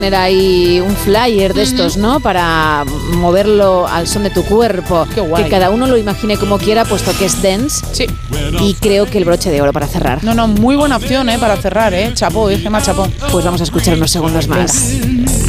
Tener ahí un flyer de estos, ¿no? Para moverlo al son de tu cuerpo. Qué guay. Que cada uno lo imagine como quiera, puesto que es dance. Sí. Y creo que el broche de oro para cerrar. No, muy buena opción, para cerrar, chapó, Gemma, chapó. Pues vamos a escuchar unos segundos más. Venga.